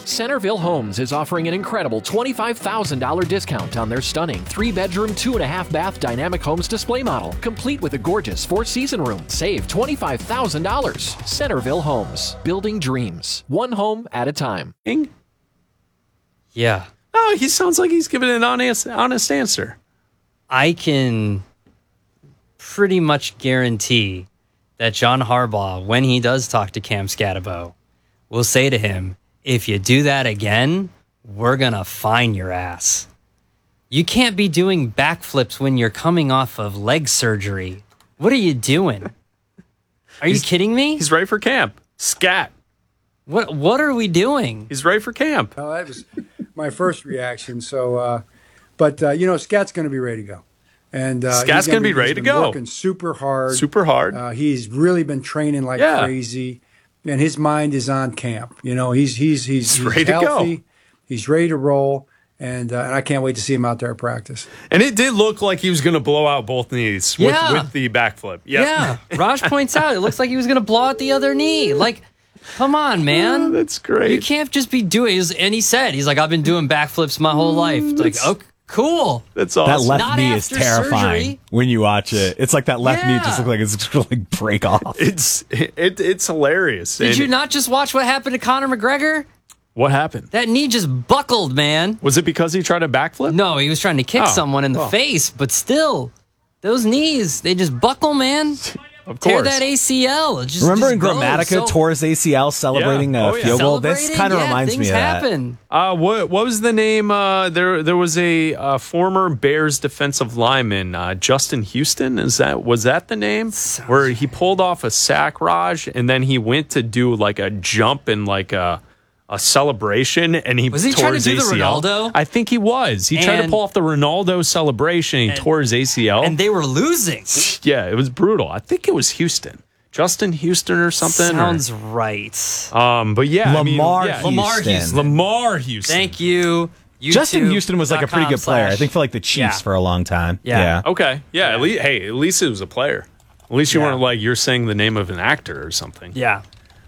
Centerville Homes is offering an incredible $25,000 discount on their stunning 3-bedroom, 2.5-bath Dynamic Homes display model, complete with a gorgeous 4-season room. Save $25,000. Centerville Homes, building dreams, one home at a time. Yeah. Oh, he sounds like he's giving an honest answer. I can pretty much guarantee that John Harbaugh, when he does talk to Cam Scatterbo, will say to him, if you do that again, we're going to fine your ass. You can't be doing backflips when you're coming off of leg surgery. What are you doing? Are you kidding me? He's ready for camp. Scat. What are we doing? He's ready for camp. Well, that was my first reaction. So, Scat's going to be ready to go. And Scat's going to be ready to go. Working super hard. He's really been training like crazy, and his mind is on camp. You know, he's ready to healthy. go. He's ready to roll, and I can't wait to see him out there at practice. And it did look like he was going to blow out both knees with the backflip. Yep. Yeah. Raj points out it looks like he was going to blow out the other knee. Like, come on, man. Oh, that's great. You can't just be doing. And he said, he's like, I've been doing backflips my whole life. It's like, okay, cool. That's awesome. That left Not knee is after terrifying surgery. when you watch it. It's like that left knee just looks like it's going to break off. It's hilarious. Did you not just watch what happened to Conor McGregor? What happened? That knee just buckled, man. Was it because he tried a backflip? No, he was trying to kick someone in the face, but still, those knees, they just buckle, man. Of course. Tear that ACL. Remember in Grammatica, tore his ACL celebrating a field goal? This kind of reminds me of that. Happen. What was the name? There was a former Bears defensive lineman, Justin Houston. Was that the name? Where he pulled off a sack, Raj, and then he went to do like a jump and like a celebration, and he was he tore trying to his do ACL. the Ronaldo? I think he was. He tried to pull off the Ronaldo celebration. He tore his ACL, and they were losing. Yeah, it was brutal. I think it was Houston, Justin Houston or something. Sounds right. But yeah, Lamar Houston. Lamar Houston. Thank you. Justin Houston was like a pretty good player. I think for like the Chiefs for a long time. Yeah. Okay. Yeah. At least it was a player. At least you weren't like you're saying the name of an actor or something. Yeah.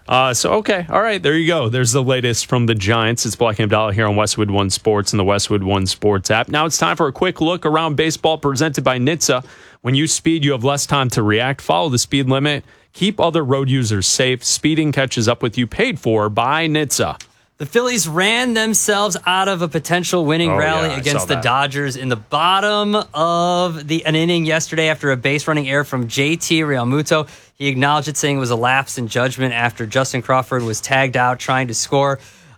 Okay. All right. There you go. There's the latest from the Giants. It's Black and Abdallah here on Westwood One Sports and the Westwood One Sports app. Now it's time for a quick look around baseball presented by NHTSA. When you speed, you have less time to react. Follow the speed limit. Keep other road users safe. Speeding catches up with you. Paid for by NHTSA. The Phillies ran themselves out of a potential winning rally against the Dodgers in the bottom of an inning yesterday after a base running error from JT Realmuto. He acknowledged it, saying it was a lapse in judgment after Justin Crawford was tagged out trying to score.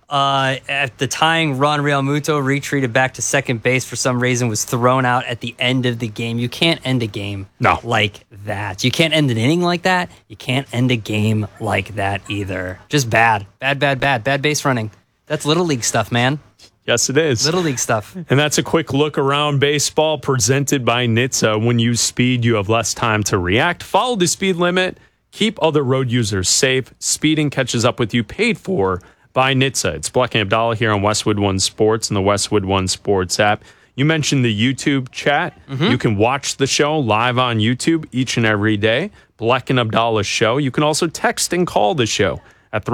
At the tying run, Realmuto retreated back to second base for some reason, was thrown out at the end of the game. You can't end a game like that. You can't end an inning like that. You can't end a game like that either. Just bad. Bad base running. That's Little League stuff, man. Yes, it is. Little League stuff. And that's a quick look around baseball presented by NHTSA. When you speed, you have less time to react. Follow the speed limit. Keep other road users safe. Speeding catches up with you. Paid for by NHTSA. It's Black and Abdallah here on Westwood One Sports and the Westwood One Sports app. You mentioned the YouTube chat. Mm-hmm. You can watch the show live on YouTube each and every day. Black and Abdallah Show. You can also text and call the show at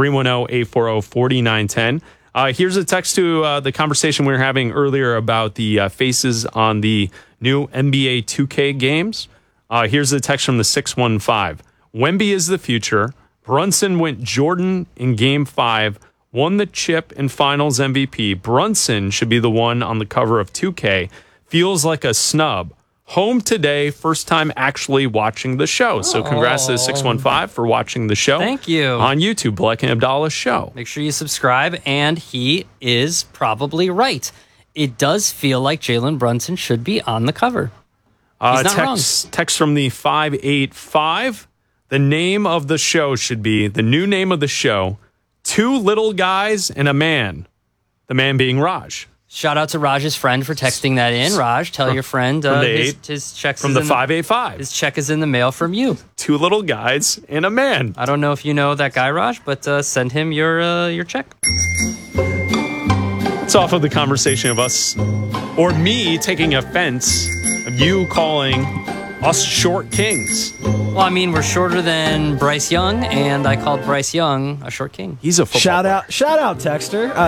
310-840-4910. Here's a text to the conversation we were having earlier about the faces on the new NBA 2K games. Here's a text from the 615. Wemby is the future. Brunson went Jordan in Game 5, won the chip and finals MVP. Brunson should be the one on the cover of 2K. Feels like a snub. Home today, first time actually watching the show. So congrats to the 615 for watching the show. Thank you. On YouTube, Black and Abdallah Show. Make sure you subscribe, and he is probably right. It does feel like Jalen Brunson should be on the cover. He's not wrong. Text from the 585. The name of the show should be, the new name of the show, Two Little Guys and a Man. The man being Raj. Shout out to Raj's friend for texting that in. Raj, tell your friend his check from the 585. His check is in the mail from you. Two little guys and a man. I don't know if you know that guy, Raj, but send him your check. It's off of the conversation of us or me taking offense of you calling us short kings. Well, I mean, we're shorter than Bryce Young, and I called Bryce Young a short king. He's a football player. Shout out, Texter.